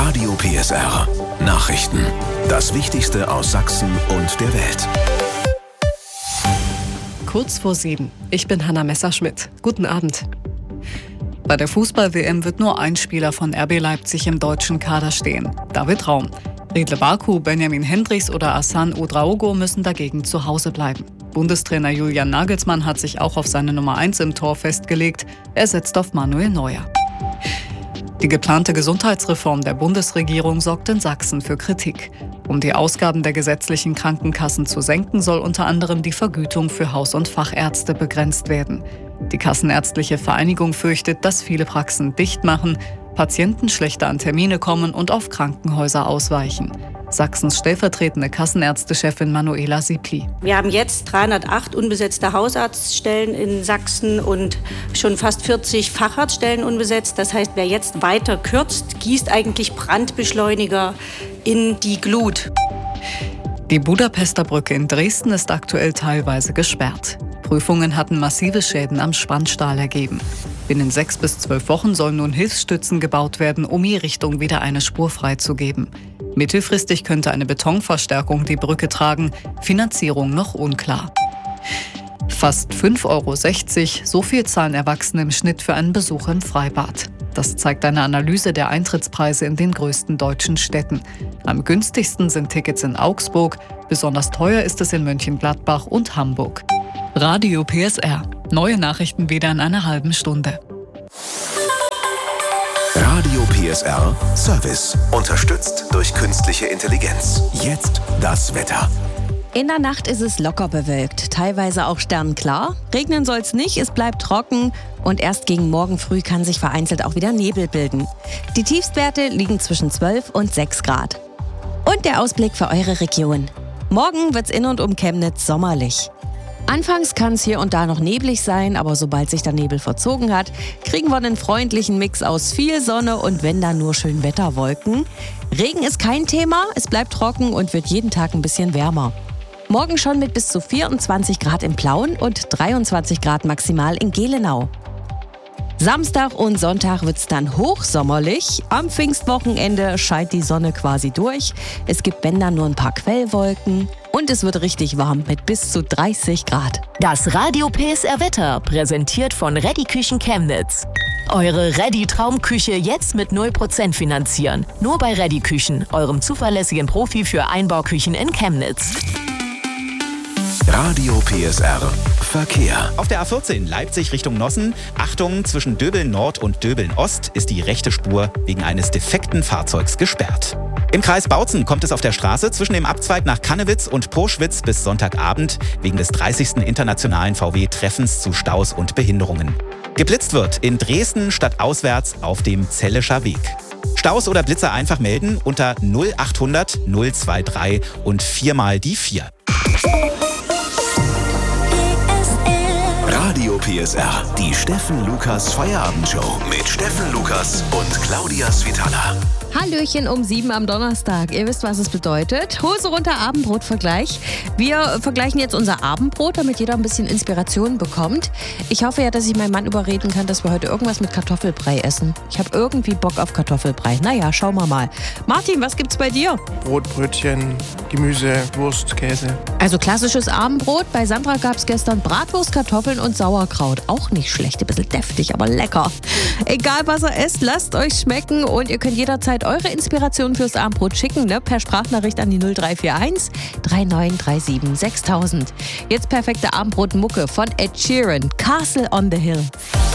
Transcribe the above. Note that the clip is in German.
Radio PSR. Nachrichten. Das Wichtigste aus Sachsen und der Welt. Kurz vor 7. Ich bin Hanna Messerschmidt. Guten Abend. Bei der Fußball-WM wird nur ein Spieler von RB Leipzig im deutschen Kader stehen: David Raum. Riedle Baku, Benjamin Hendricks oder Hassan Ouedraogo müssen dagegen zu Hause bleiben. Bundestrainer Julian Nagelsmann hat sich auch auf seine Nummer 1 im Tor festgelegt. Er setzt auf Manuel Neuer. Die geplante Gesundheitsreform der Bundesregierung sorgt in Sachsen für Kritik. Um die Ausgaben der gesetzlichen Krankenkassen zu senken, soll unter anderem die Vergütung für Haus- und Fachärzte begrenzt werden. Die Kassenärztliche Vereinigung fürchtet, dass viele Praxen dicht machen, Patienten schlechter an Termine kommen und auf Krankenhäuser ausweichen. Sachsens stellvertretende Kassenärztechefin Manuela Siepli. Wir haben jetzt 308 unbesetzte Hausarztstellen in Sachsen und schon fast 40 Facharztstellen unbesetzt. Das heißt, wer jetzt weiter kürzt, gießt eigentlich Brandbeschleuniger in die Glut. Die Budapester Brücke in Dresden ist aktuell teilweise gesperrt. Prüfungen hatten massive Schäden am Spannstahl ergeben. Binnen 6 bis 12 Wochen sollen nun Hilfsstützen gebaut werden, um je Richtung wieder eine Spur freizugeben. Mittelfristig könnte eine Betonverstärkung die Brücke tragen, Finanzierung noch unklar. Fast 5,60 €, so viel zahlen Erwachsene im Schnitt für einen Besuch im Freibad. Das zeigt eine Analyse der Eintrittspreise in den größten deutschen Städten. Am günstigsten sind Tickets in Augsburg, besonders teuer ist es in Mönchengladbach und Hamburg. Radio PSR. Neue Nachrichten wieder in einer halben Stunde. Radio PSR Service. Unterstützt durch künstliche Intelligenz. Jetzt das Wetter. In der Nacht ist es locker bewölkt, teilweise auch sternklar. Regnen soll es nicht, es bleibt trocken und erst gegen morgen früh kann sich vereinzelt auch wieder Nebel bilden. Die Tiefstwerte liegen zwischen 12 und 6 Grad. Und der Ausblick für eure Region. Morgen wird's in und um Chemnitz sommerlich. Anfangs kann es hier und da noch neblig sein, aber sobald sich der Nebel verzogen hat, kriegen wir einen freundlichen Mix aus viel Sonne und wenn dann nur Schönwetterwolken. Regen ist kein Thema, es bleibt trocken und wird jeden Tag ein bisschen wärmer. Morgen schon mit bis zu 24 Grad in Plauen und 23 Grad maximal in Gelenau. Samstag und Sonntag wird es dann hochsommerlich. Am Pfingstwochenende scheint die Sonne quasi durch. Es gibt wenn dann nur ein paar Quellwolken. Und es wird richtig warm mit bis zu 30 Grad. Das Radio PSR Wetter präsentiert von Reddy Küchen Chemnitz. Eure Reddy Traumküche jetzt mit 0% finanzieren. Nur bei Reddy Küchen, eurem zuverlässigen Profi für Einbauküchen in Chemnitz. Radio PSR Verkehr. Auf der A14 Leipzig Richtung Nossen. Achtung, zwischen Döbeln Nord und Döbeln Ost ist die rechte Spur wegen eines defekten Fahrzeugs gesperrt. Im Kreis Bautzen kommt es auf der Straße zwischen dem Abzweig nach Kannewitz und Poschwitz bis Sonntagabend wegen des 30. internationalen VW-Treffens zu Staus und Behinderungen. Geblitzt wird in Dresden stadtauswärts auf dem Zellischer Weg. Staus oder Blitzer einfach melden unter 0800 023 und 4 mal die 4. Radio PSR, die Steffen Lukas Feierabendshow mit Steffen Lukas und Claudia Svitala. Hallöchen um 7 am Donnerstag. Ihr wisst, was es bedeutet. Hose runter, Abendbrotvergleich. Wir vergleichen jetzt unser Abendbrot, damit jeder ein bisschen Inspiration bekommt. Ich hoffe ja, dass ich meinen Mann überreden kann, dass wir heute irgendwas mit Kartoffelbrei essen. Ich habe irgendwie Bock auf Kartoffelbrei. Naja, schauen wir mal. Martin, was gibt's bei dir? Brot, Brötchen, Gemüse, Wurst, Käse. Also klassisches Abendbrot. Bei Sandra gab's gestern Bratwurst, Kartoffeln und Sauerkraut. Auch nicht schlecht, ein bisschen deftig, aber lecker. Egal, was ihr esst, lasst euch schmecken und ihr könnt jederzeit eure Inspiration fürs Abendbrot schicken, per Sprachnachricht an die 0341 3937 6000. Jetzt perfekte Abendbrotmucke von Ed Sheeran, Castle on the Hill.